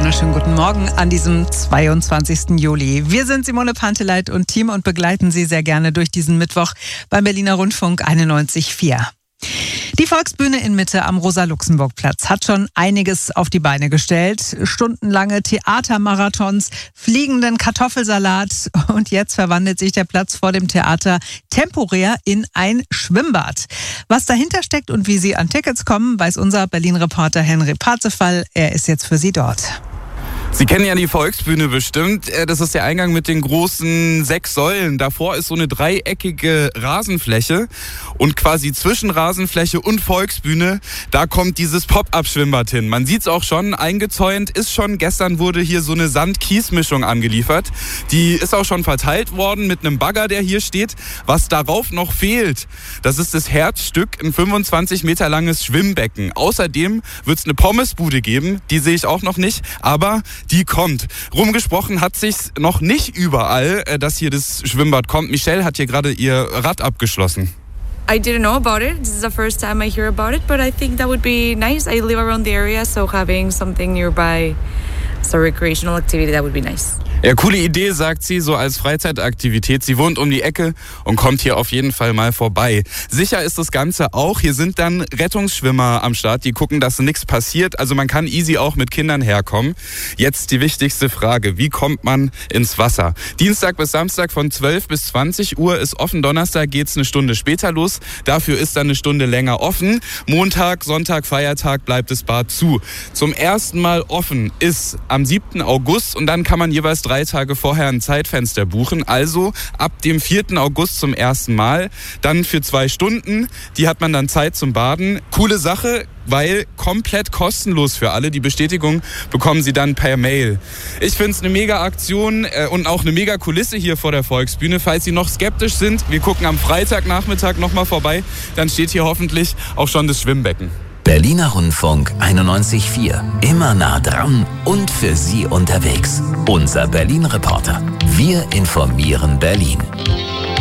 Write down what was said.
wunderschönen guten Morgen an diesem 22. Juli. Wir sind Simone Panteleit und Team und begleiten Sie sehr gerne durch diesen Mittwoch beim Berliner Rundfunk 91.4. Die Volksbühne in Mitte am Rosa-Luxemburg-Platz hat schon einiges auf die Beine gestellt. Stundenlange Theatermarathons, fliegenden Kartoffelsalat und jetzt verwandelt sich der Platz vor dem Theater temporär in ein Schwimmbad. Was dahinter steckt und wie Sie an Tickets kommen, weiß unser Berlin-Reporter Henry Parzefall. Er ist jetzt für Sie dort. Sie kennen ja die Volksbühne bestimmt. Das ist der Eingang mit den großen 6 Säulen. Davor ist so eine dreieckige Rasenfläche. Und quasi zwischen Rasenfläche und Volksbühne, da kommt dieses Pop-up-Schwimmbad hin. Man sieht es auch schon, eingezäunt ist schon. Gestern wurde hier so eine Sand-Kies-Mischung angeliefert. Die ist auch schon verteilt worden mit einem Bagger, der hier steht. Was darauf noch fehlt, das ist das Herzstück, ein 25 Meter langes Schwimmbecken. Außerdem wird es eine Pommesbude geben. Die sehe ich auch noch nicht, aber die kommt. Rumgesprochen hat sich's noch nicht überall, dass hier das Schwimmbad kommt. Michelle hat hier gerade ihr Rad abgeschlossen. I didn't know about it. This is the first time I hear about it, but I think that would be nice. I live around the area, so having something nearby as a recreational activity, that would be nice. Ja, coole Idee, sagt sie, so als Freizeitaktivität. Sie wohnt um die Ecke und kommt hier auf jeden Fall mal vorbei. Sicher ist das Ganze auch. Hier sind dann Rettungsschwimmer am Start, die gucken, dass nichts passiert. Also man kann easy auch mit Kindern herkommen. Jetzt die wichtigste Frage. Wie kommt man ins Wasser? Dienstag bis Samstag von 12 bis 20 Uhr ist offen. Donnerstag geht's eine Stunde später los. Dafür ist dann eine Stunde länger offen. Montag, Sonntag, Feiertag bleibt das Bad zu. Zum ersten Mal offen ist am 7. August und dann kann man jeweils 3 Tage vorher ein Zeitfenster buchen. Also ab dem 4. August zum ersten Mal. Dann für 2 Stunden. Die hat man dann Zeit zum Baden. Coole Sache, weil komplett kostenlos für alle. Die Bestätigung bekommen Sie dann per Mail. Ich finde es eine mega Aktion und auch eine mega Kulisse hier vor der Volksbühne. Falls Sie noch skeptisch sind, wir gucken am Freitagnachmittag nochmal vorbei. Dann steht hier hoffentlich auch schon das Schwimmbecken. Berliner Rundfunk 91.4. Immer nah dran und für Sie unterwegs. Unser Berlin-Reporter. Wir informieren Berlin.